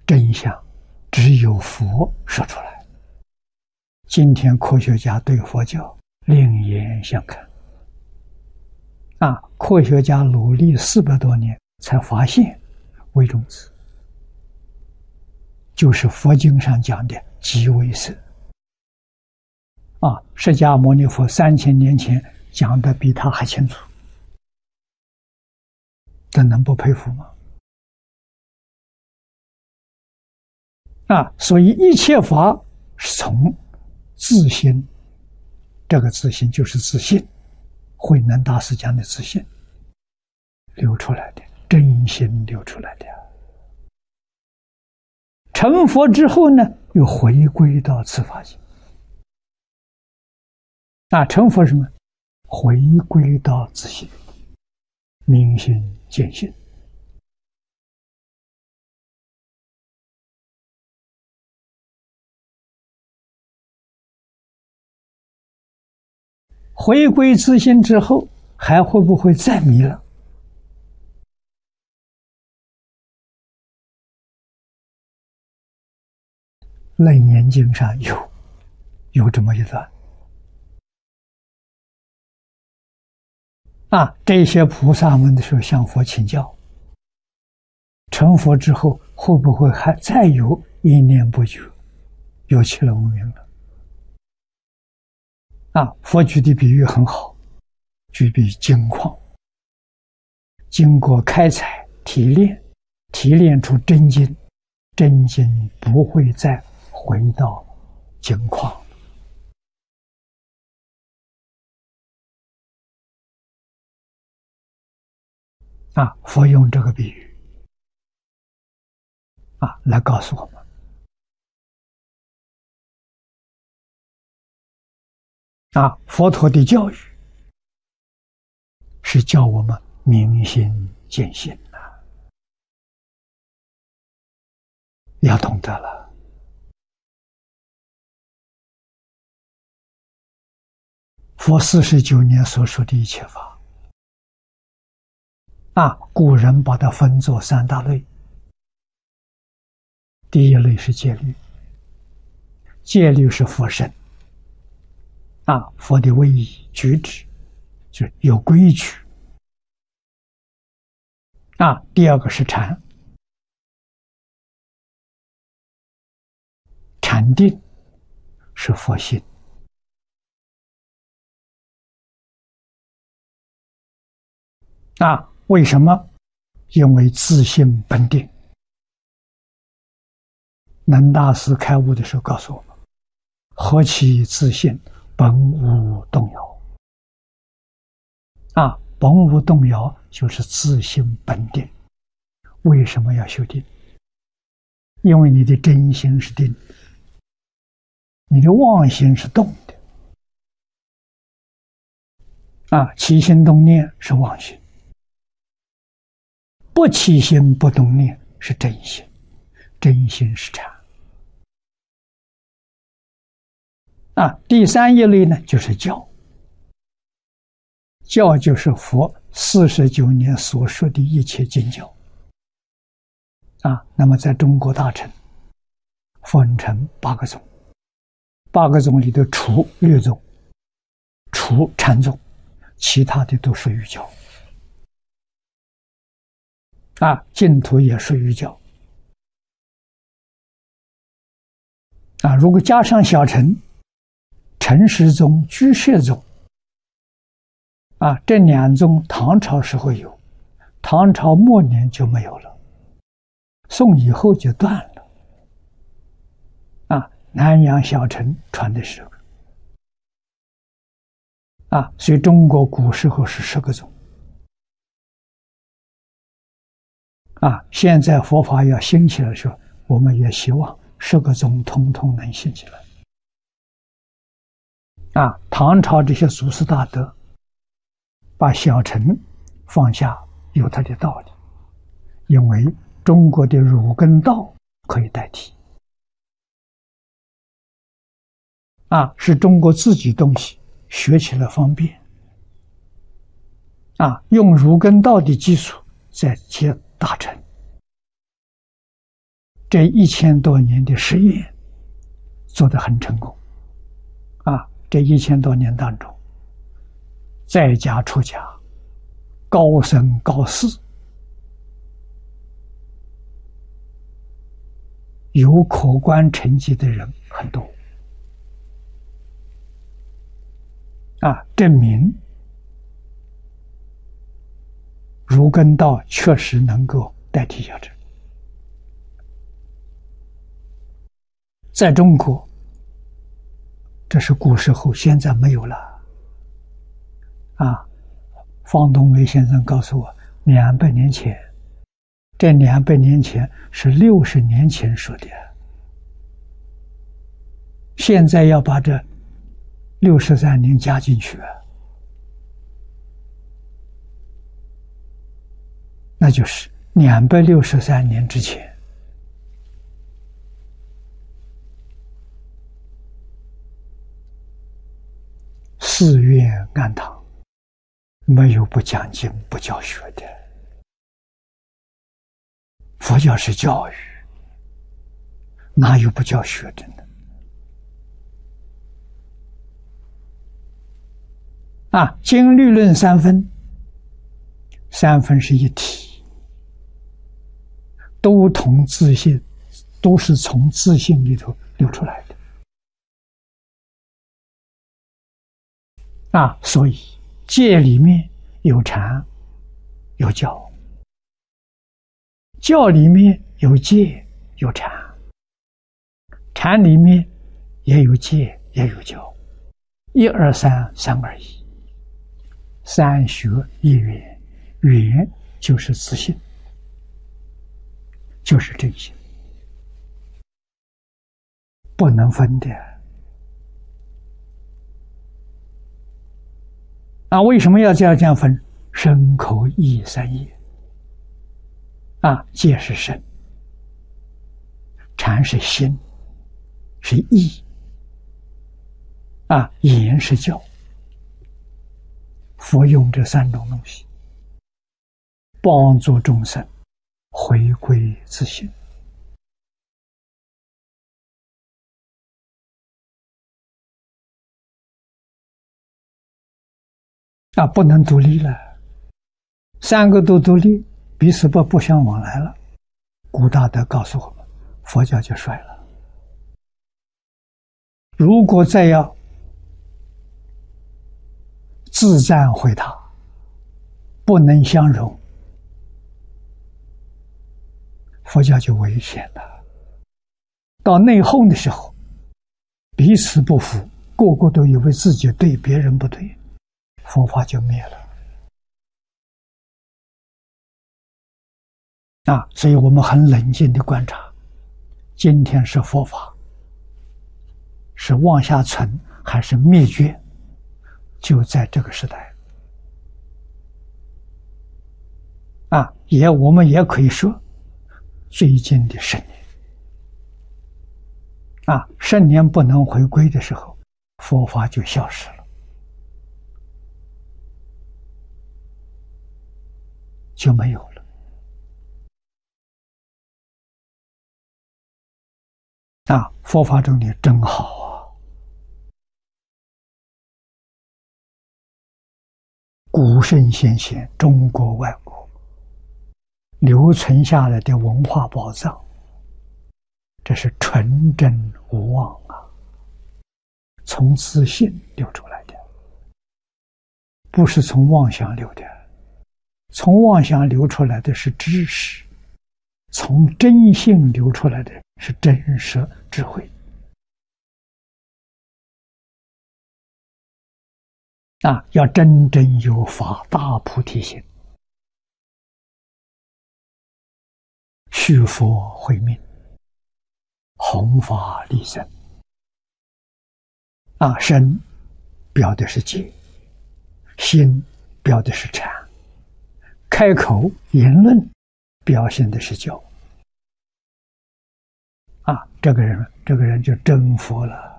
真相只有佛说出来。今天科学家对佛教另眼相看。科学家努力400多年才发现微中子就是佛经上讲的极微色。释迦牟尼佛3000年前讲的比他还清楚，这能不佩服吗？所以一切法是从自心，这个自心就是自信，慧能大师讲的自信流出来的，真心流出来的。成佛之后呢，又回归到此法界。成佛是什么？回归到自信，明心见性。回归自信之后，还会不会再迷了？楞严经上有这么一段。这些菩萨们的时候向佛请教，成佛之后会不会还再有一念不觉，有起了无明了？佛举的比喻很好，举比金矿，经过开采提炼出真金，真金不会再回到金矿。佛用这个比喻来告诉我们，佛陀的教育是教我们明心见性要懂得了。佛49年所说的一切法，古人把它分作3大类。第一类是戒律，戒律是佛身，佛的威仪举止就是有规矩。第二个是禅，禅定是佛性。为什么？因为自性本定。能大师开悟的时候告诉我们，何其自性，本无动摇。本无动摇就是自性本定。为什么要修定？因为你的真心是定的，你的妄心是动的。起心动念是妄心，不起心不动念是真心，真心是禅。第三一类呢，就是教。教就是佛49年所说的一切经教。那么在中国大乘分成8个宗，8个宗里头除律宗、除禅宗，其他的都属于教。净土也属于教。如果加上小乘，陈氏宗、居士宗，这2宗唐朝时候有，唐朝末年就没有了，宋以后就断了。南阳小乘传的是这个。所以中国古时候是10个宗。现在佛法要兴起来的时候，我们也希望10个宗统统能兴起来。唐朝这些祖师大德把小乘放下，有他的道理，因为中国的儒跟道可以代替。是中国自己东西，学起来方便。用儒跟道的基础再接大乘， 这1000多年的实验做得很成功啊！这1000多年当中，在家出家、高僧高士，有可观成绩的人很多啊，证明儒艮道确实能够代替小乘。在中国，这是古时候，现在没有了啊。方东梅先生告诉我，200年前，这200年前是60年前说的，现在要把这63年加进去，那就是263年之前。寺院庵堂没有不讲经不教学的，佛教是教育，哪有不教学的呢？啊，经律论3分，3分是一体，都同自性，都是从自性里头流出来的啊，所以戒里面有禅有教，教里面有戒有禅，禅里面也有戒也有教，1、2、3，三而已。3学1缘，缘就是自性，就是真性，不能分的。啊，为什么要这样分？身口意3业。啊，戒是身，禅是心，是意。啊，言是教。佛用这3种东西，帮助众生回归自性。啊，不能独立了，3个都独立，彼此不相往来了。古大德告诉我们，佛教就衰了。如果再要自赞毁他，不能相容，佛教就危险了。到内讧的时候，彼此不服，个个都以为自己对，别人不对，佛法就灭了。啊，所以我们很冷静地观察，今天是佛法是往下存还是灭绝，就在这个时代。啊，我们也可以说，最近的10年，啊，10年不能回归的时候，佛法就消失了，就没有了。啊，佛法真理真好啊！古圣先贤，中国外国留存下来的文化宝藏，这是纯真无妄啊，从自信流出来的，不是从妄想流的。从妄想流出来的是知识，从真性流出来的是真实智慧。啊，要真正有发大菩提心，续佛慧命，弘法利生。啊，身表的是戒，心表的是禅，开口言论表现的是教。啊，这个人就真佛了。